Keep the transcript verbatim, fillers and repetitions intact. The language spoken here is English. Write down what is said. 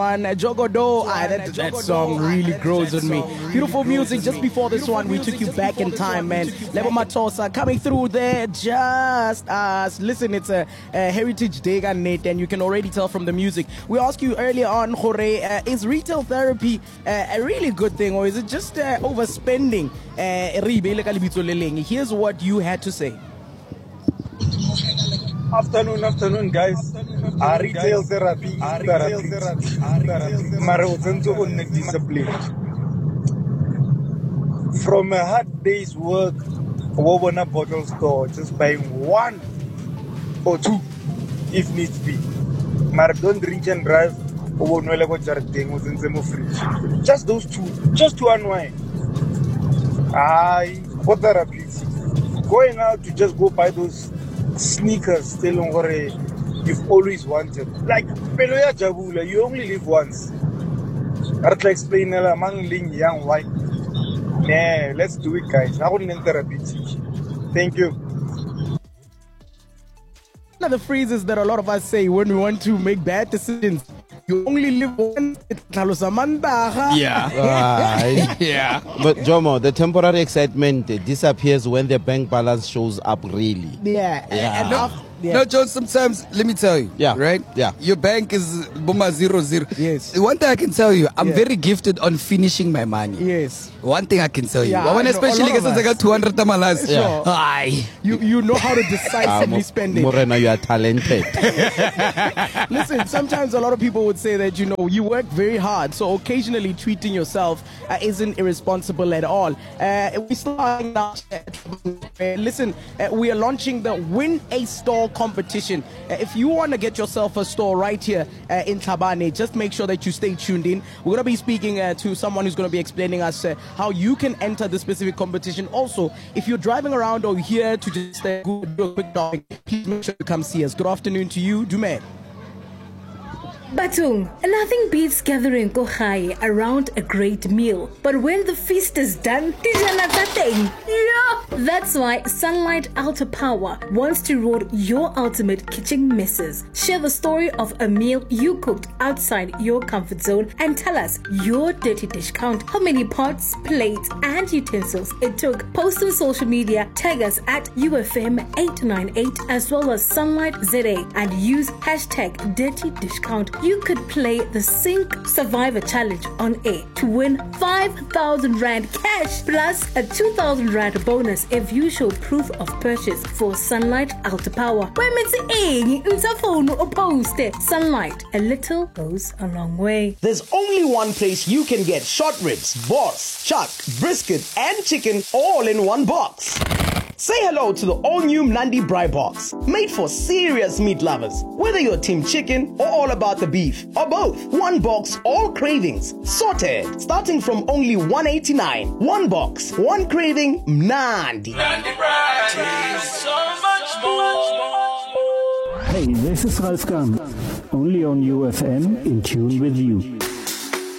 one, Jogodo. Ah, that, that song really grows on me. Beautiful music. Just before this one, we took you back in time, man. Lebo Matosa coming through there, just us. Listen, it's a, a Heritage Day, Nate, and you can already tell from the music. We asked you earlier on, Jorge, uh, is retail therapy uh, a really good thing, or is it just uh, overspending? Uh, Here's what you had to say. Afternoon, afternoon, guys. Our retail therapy, therapy, therapy, discipline. From a hard day's work, open a bottle store, just buying one or two, if needs be. But don't drink and drive. Just those two, just to unwind. Aye, for therapy. Going out to just go buy those sneakers, telling what you've always wanted. Like Peloya Jabula, you only live once. I'd like explain among Ling Young White. Nah, let's do it, guys. I wouldn't therapy. Thank you. One of the phrases that a lot of us say when we want to make bad decisions. You only live once. Yeah. uh, yeah. But Jomo, the temporary excitement disappears when the bank balance shows up really. Yeah. Yeah. No, yeah. no, John, sometimes, let me tell you. Yeah. Right? Yeah. Your bank is Buma zero zero. Yes. One thing I can tell you, I'm yeah. very gifted on finishing my money. Yes. One thing I can tell you. Yeah, when especially because I got two hundred tamalas. Yeah. Aye. You you know how to decisively uh, spend it. Morena, you are talented. Listen, sometimes a lot of people would say that, you know, you work very hard, so occasionally treating yourself uh, isn't irresponsible at all. Uh, we starting now. Uh, listen, uh, we are launching the Win a Store competition. Uh, if you want to get yourself a store right here uh, in Tabane, just make sure that you stay tuned in. We're going to be speaking uh, to someone who's going to be explaining us uh, how you can enter the specific competition. Also, if you're driving around or here to just uh, do a quick topic, please make sure to come see us. Good afternoon to you, Dume. Batung, nothing beats gathering kohai around a great meal. But when the feast is done, that's why Sunlight Ultra Power wants to reward your ultimate kitchen misses. Share the story of a meal you cooked outside your comfort zone and tell us your dirty dish count, how many pots, plates, and utensils it took. Post on social media, tag us at U F M eight nine eight as well as Sunlight Z A and use hashtag dirty dish count. You could play the Sink Survivor Challenge on air to win five thousand rand cash plus a two thousand rand bonus if you show proof of purchase for Sunlight Ultra Power. When it's a phone or post it. Sunlight, a little goes a long way. There's only one place you can get short ribs, boss, chuck, brisket, and chicken all in one box. Say hello to the all-new Nandi Braai Box, made for serious meat lovers. Whether you're team chicken or all about the beef, or both, one box, all cravings, sorted, starting from only one eighty-nine. One box, one craving, Nandi. Nandi Braai, so much more. Hey, this is Ralph Gum, only on U F M, in tune with you.